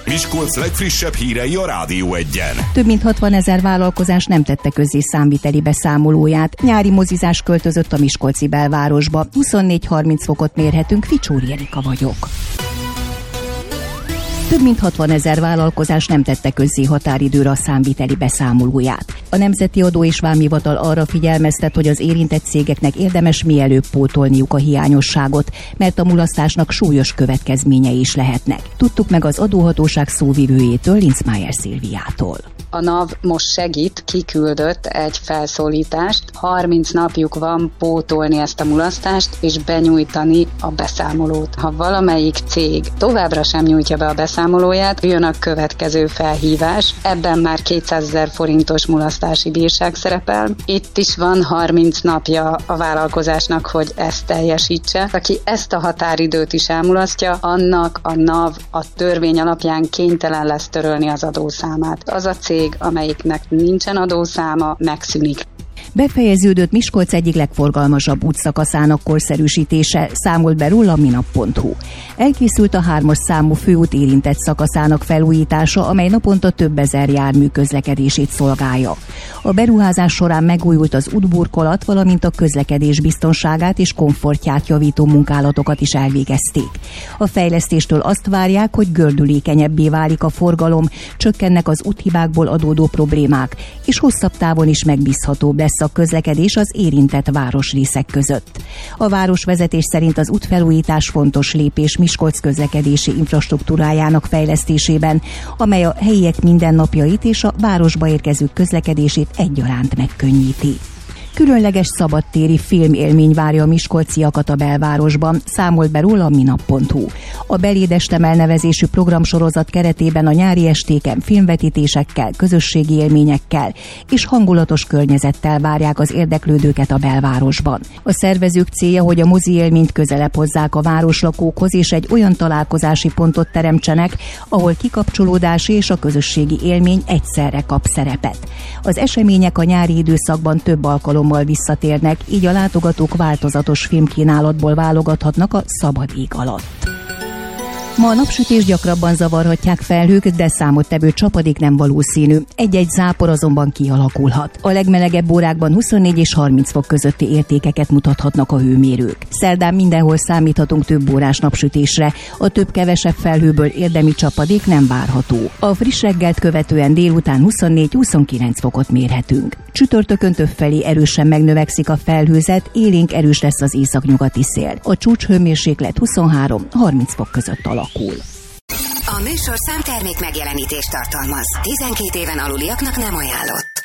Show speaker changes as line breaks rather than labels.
Miskolc legfrissebb hírei a Rádió Egyen.
Több mint 60 000 vállalkozás nem tette közzé számviteli beszámolóját. Nyári mozizás költözött a miskolci belvárosba. 24-30 fokot mérhetünk, Ficsóri Erika vagyok. Több mint 60 000 vállalkozás nem tette közzé határidőre a számviteli beszámolóját. A Nemzeti Adó és Vámhivatal arra figyelmeztet, hogy az érintett cégeknek érdemes mielőbb pótolniuk a hiányosságot, mert a mulasztásnak súlyos következményei is lehetnek. Tudtuk meg az adóhatóság szóvivőjétől, Linzmeier Szilviától.
A NAV most segít, kiküldött egy felszólítást, 30 napjuk van pótolni ezt a mulasztást és benyújtani a beszámolót. Ha valamelyik cég továbbra sem nyújtja be a beszámolóját, jön a következő felhívás, ebben már 200 000 forintos mulasztási bírság szerepel. Itt is van 30 napja a vállalkozásnak, hogy ezt teljesítse. Aki ezt a határidőt is elmulasztja, annak a NAV a törvény alapján kénytelen lesz törölni az adószámát. Az a cég, amelyiknek nincsen adószáma, megszűnik.
Befejeződött Miskolc egyik legforgalmasabb útszakaszának korszerűsítése, számolt be róla a minap.hu. Elkészült a 3-as számú főút érintett szakaszának felújítása, amely naponta több ezer jármű közlekedését szolgálja. A beruházás során megújult az útburkolat, valamint a közlekedés biztonságát és komfortját javító munkálatokat is elvégezték. A fejlesztéstől azt várják, hogy gördülékenyebbé válik a forgalom, csökkennek az úthibákból adódó problémák, és hosszabb távon is megbízhatóbb lesz a közlekedés az érintett városrészek között. A városvezetés szerint az útfelújítás fontos lépés Miskolc közlekedési infrastruktúrájának fejlesztésében, amely a helyiek mindennapjait és a városba érkezők közlekedését egyaránt megkönnyíti. Különleges szabadtéri filmélmény várja a miskolciakat a belvárosban, számolt be róla a minap.hu. A Belédestem elnevezésű programsorozat keretében a nyári estéken filmvetítésekkel, közösségi élményekkel és hangulatos környezettel várják az érdeklődőket a belvárosban. A szervezők célja, hogy a mozi élményt közelebb hozzák a városlakókhoz, és egy olyan találkozási pontot teremtsenek, ahol kikapcsolódási és a közösségi élmény egyszerre kap szerepet. Az események a nyári időszakban több alkalommal visszatérnek, így a látogatók változatos filmkínálatból válogathatnak a szabad ég alatt. Ma a napsütés gyakrabban zavarhatják felhők, de számottevő csapadék nem valószínű. Egy-egy zápor azonban kialakulhat. A legmelegebb órákban 24 és 30 fok közötti értékeket mutathatnak a hőmérők. Szerdán mindenhol számíthatunk több órás napsütésre. A több-kevesebb felhőből érdemi csapadék nem várható. A friss reggelt követően délután 24-29 fokot mérhetünk. Csütörtökön többfelé erősen megnövekszik a felhőzet, élénk erős lesz az északnyugati szél. A csúcshőmérséklet 23-30 fok között alakul.
A műsorszám termék megjelenítést tartalmaz. 12 éven aluliaknak nem ajánlott.